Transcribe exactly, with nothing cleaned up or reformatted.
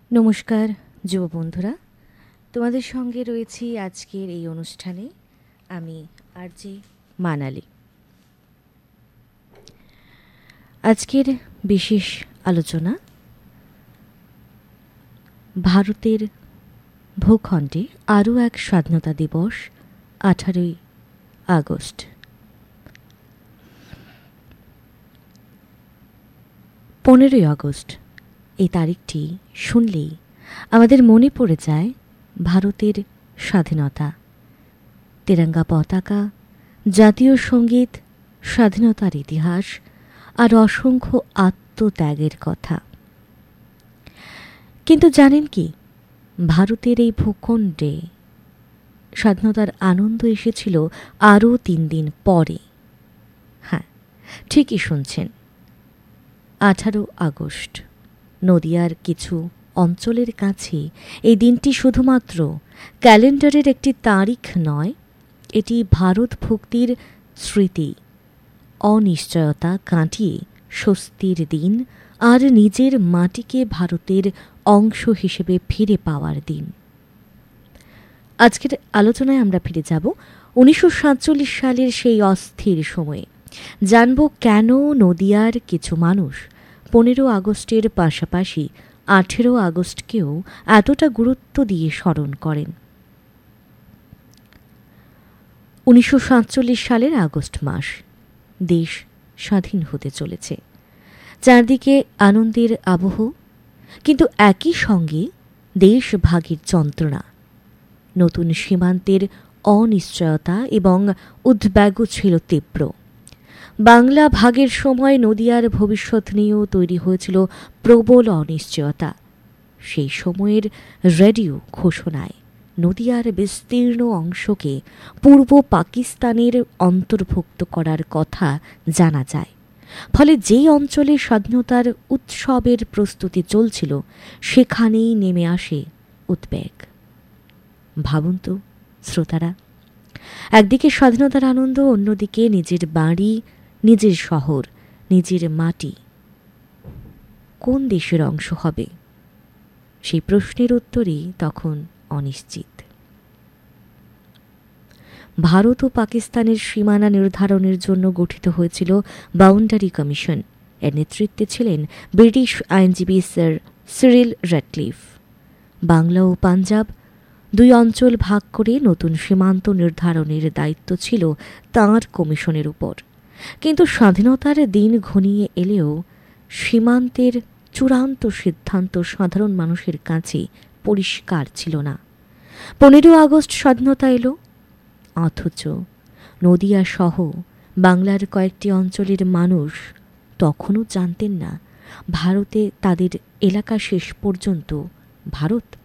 নমস্কার যুব বন্ধুরা, তোমাদের সঙ্গে রয়েছি আজকের এই অনুষ্ঠানে। আমি আরজে মানালি। আজকের বিশেষ আলোচনা ভারতের ভূখণ্ডে আরও এক স্বাধীনতা দিবস, আঠারোই আগস্ট। পনেরোই আগস্ট এই তারিখটি শুনলেই আমাদের মনে পড়ে যায় ভারতের স্বাধীনতা, তেরঙ্গা পতাকা, জাতীয় সঙ্গীত, স্বাধীনতার ইতিহাস আর অসংখ্য আত্মত্যাগের কথা। কিন্তু জানেন কি, ভারতের এই ভূখণ্ডে স্বাধীনতার আনন্দ এসেছিল আরও তিন দিন পরে। হ্যাঁ, ঠিকই শুনছেন, আঠারো আগস্ট। নদিয়ার কিছু অঞ্চলের কাছে এই দিনটি শুধুমাত্র ক্যালেন্ডারের একটি তারিখ নয়, এটি ভারত ভক্তির স্মৃতি, অনিশ্চয়তা কাটিয়ে স্বস্তির দিন আর নিজের মাটিকে ভারতের অংশ হিসেবে ফিরে পাওয়ার দিন। আজকের আলোচনায় আমরা ফিরে যাব উনিশশো সাতচল্লিশ সালের সেই অস্থির সময়ে। জানব কেন নদিয়ার কিছু মানুষ পনেরো আগস্টের পাশাপাশি আঠেরো আগস্টকেও এতটা গুরুত্ব দিয়ে স্মরণ করেন। উনিশশো সাতচল্লিশ সালের আগস্ট মাস, দেশ স্বাধীন হতে চলেছে। চারদিকে আনন্দের আবহ, কিন্তু একই সঙ্গে দেশ ভাগের যন্ত্রণা, নতুন সীমান্তের অনিশ্চয়তা এবং উদ্বেগও ছিল তীব্র। বাংলা ভাগের সময় নদিয়ার ভবিষ্যৎ নিয়েও তৈরি হয়েছিল প্রবল অনিশ্চয়তা। সেই সময়ের রেডিও ঘোষণায় নদিয়ার বিস্তীর্ণ অংশকে পূর্ব পাকিস্তানের অন্তর্ভুক্ত করার কথা জানা যায়। ফলে যেই অঞ্চলে স্বাধীনতার উৎসবের প্রস্তুতি চলছিল, সেখানেই নেমে আসে উদ্বেগ। ভাবুন তো শ্রোতারা, একদিকে স্বাধীনতার আনন্দ, অন্যদিকে নিজের বাড়ি, নিজের শহর, নিজের মাটি কোন দেশের অংশ হবে, সেই প্রশ্নের উত্তরই তখন অনিশ্চিত। ভারত ও পাকিস্তানের সীমানা নির্ধারণের জন্য গঠিত হয়েছিল বাউন্ডারি কমিশন। এর নেতৃত্বে ছিলেন ব্রিটিশ আইনজীবী স্যার সিরিল র্যাডক্লিফ। বাংলা ও পাঞ্জাব দুই অঞ্চল ভাগ করে নতুন সীমান্ত নির্ধারণের দায়িত্ব ছিল তাঁর কমিশনের উপর। কিন্তু স্বাধীনতার দিন ঘনিয়ে এলেও সীমান্তের চূড়ান্ত সিদ্ধান্ত সাধারণ মানুষের কাছে পরিষ্কার ছিল না। পনেরো আগস্ট স্বাধীনতা এলো, অথচ নদিয়া সহ বাংলার কয়েকটি অঞ্চলের মানুষ তখনও জানতেন না ভারতে তাদের এলাকা শেষ পর্যন্ত ভারত